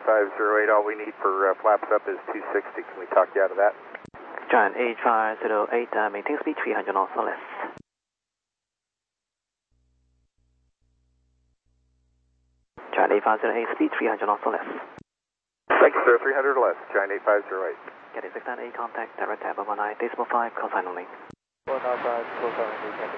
8508, all we need for flaps up is 260. Can we talk you out of that? Giant 8508, maintain speed 300 knots or less. Giant 8508, speed 300 knots or less. Thank you, sir. 300 or less. Giant 8508. Getting 698, contact direct tab 19.5, cosine only. 195, cosine only.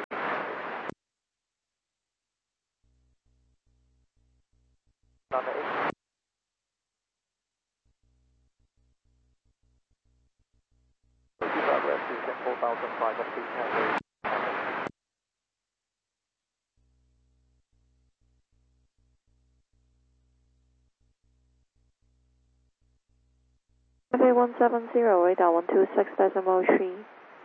Cafe 170, radar 126.3.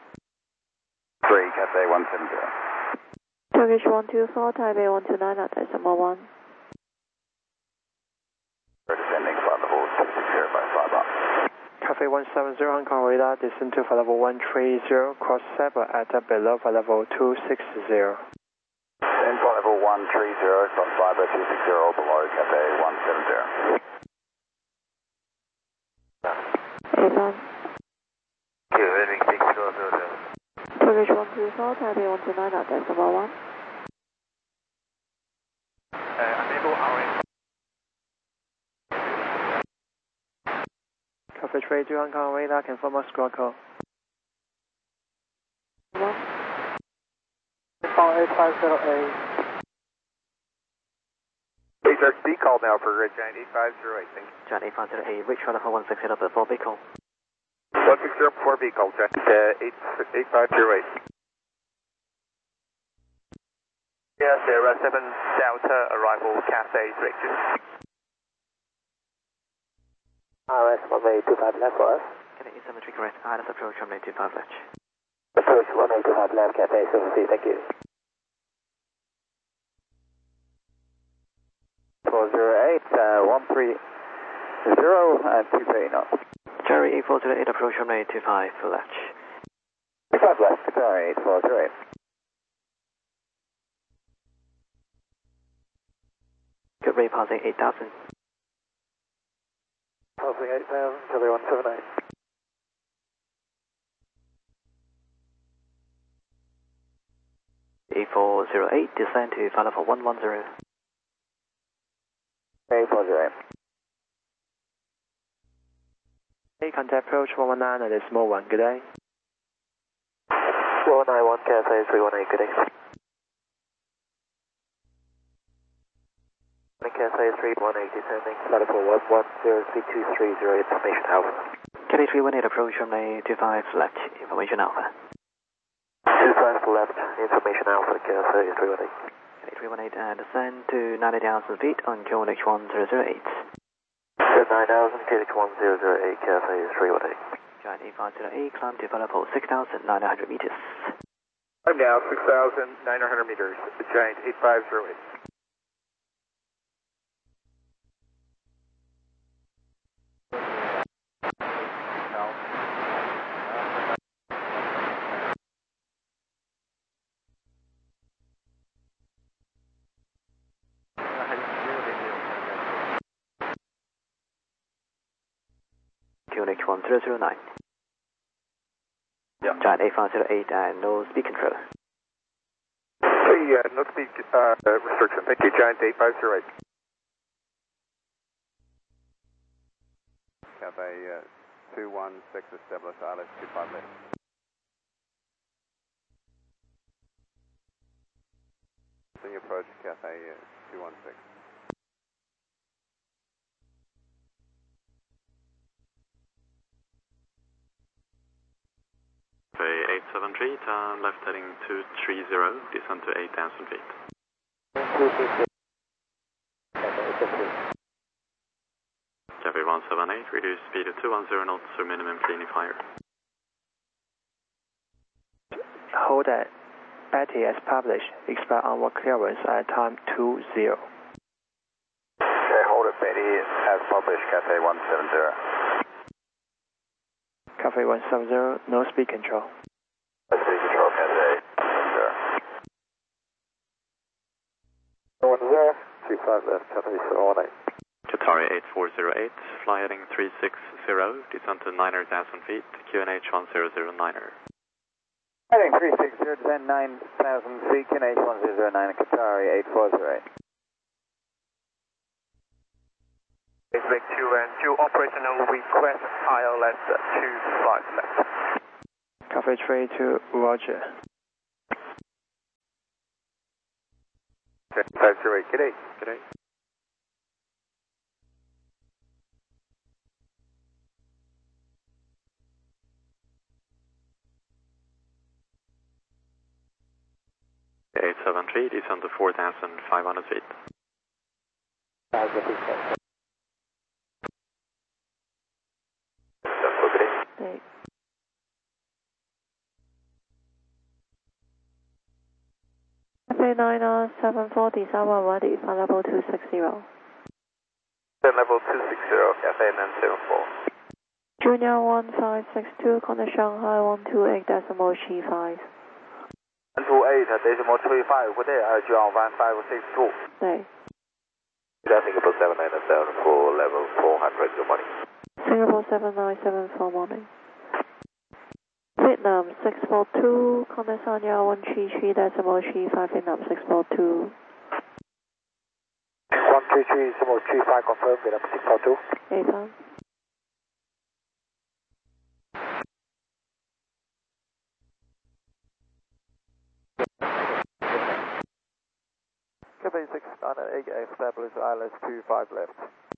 3, Cafe 170. Turkish 124, Taipei 129.1. Descending flight level 260 by 5 knots. Cafe 170, Hong Kong radar, descend to flight level 130, cross Sable at below flight level 260. In flight level 130, cross Sable 260 below Cafe 170. A1. Heading 6000. Turkish 124, Taipei 129.1. Enable RN. Cafe 32, Hong Kong radar, confirm a squawk call. 1. 8508. HRC call now for Giant 8508. Thank you. Giant 8508, reach flight level 160 before big call. 160 before B call, Giant 8508. Yeah, Sierra 7 Delta, arrival Cafe Direction. RS 1825 left for us. Getting asymmetry correct, ILS approach from 825 left. Approach 1825 left, Cafe 70, thank you. 408, 130 and 230 knots. Jerry 8408, approach from 825 for left. 5 left, sorry, 8408. Good rate passing 8000. Passing 8000, Cafe 178. A408, descend to flight level 110. 8408. Hey, contact approach 119 at decimal 1, good day. 491 Cafe 318, good day. Cafe 318 descending, flight level 110, speed 230, information alpha. Kelly 318, approach from 825 left, information alpha. 25 left, information alpha, Cafe 318. Kelly 318, descend to 90,000 feet on QNH 1008. 9,000, KH 1008, Cafe 318. Giant 8508, climb to flight level 6,900 meters. I'm now 6,900 meters, Giant 8508. QNH 1009. Yeah. Giant 8508 and no speed control. Hey, no speed restriction. Thank you, Giant 8508. Cafe 216 established, ILS 25 left. Continue approach Cafe 216. Cafe 873, turn left heading 230, descend to 8,000 feet. Cafe 178, reduce speed to 210 knots for minimum cleaning fire. Hold at Betty as published, expect onward clearance at time 20. Okay, hold it, Betty, as published, Cafe 170. Cafe 170, no speed control. Speed control, Cafe 170. 10, 25 left, Cafe 418. Qatari 8408, fly heading 360, descend to 9,000 feet, QNH 1009er. Heading 360, descend 9,000 feet, QNH 1009, Qatari 8408. It's Vic 2 and 2, operational request, ILS 25 left. Cafe 32, Roger. 508, good day. Good day. ...873, descend to 4,500 feet. Hey. Cafe 9 740, Southbound ready, flight level 260. Level 260, Cafe 974. Junior 1562, contact Shanghai 128.35. 128.35, good day, RGR 1562. Hey. Singapore 797 for level 400, good morning. Singapore 7974 morning. Vietnam 642, contact Sanya 133.35, Vietnam 642. 133.35, confirm, Vietnam 642. Vietnam. Cafe 698, establish ILS 25 left.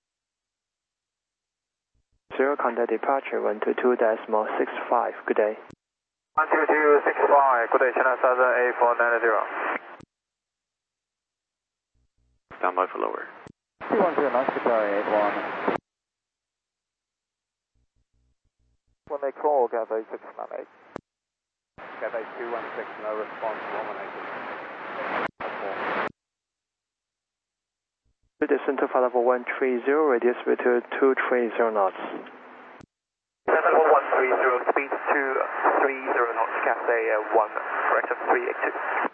0 contact departure 122.65, good day. 12265, good day, China Southern A490. Stand by for lower. 2109, Qatari 81. When they call, Cafe 698. Cafe 216, no response, 118. Descend to flight level 130, radius to 230 knots. Level 130, speed 230 knots, Cathay 1, correction 382.